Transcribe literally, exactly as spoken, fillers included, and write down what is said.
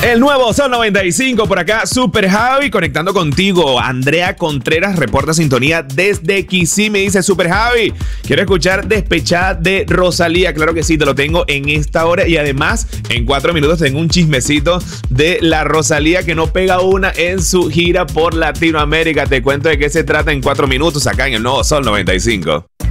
El nuevo Sol noventa y cinco por acá, Super Javi, conectando contigo. Andrea Contreras reporta sintonía desde Kissimmee. Me dice: Super Javi, quiero escuchar Despechada de Rosalía. Claro que sí, te lo tengo en esta hora. Y además, en cuatro minutos tengo un chismecito de la Rosalía que no pega una en su gira por Latinoamérica. Te cuento de qué se trata en cuatro minutos acá en el nuevo Sol noventa y cinco.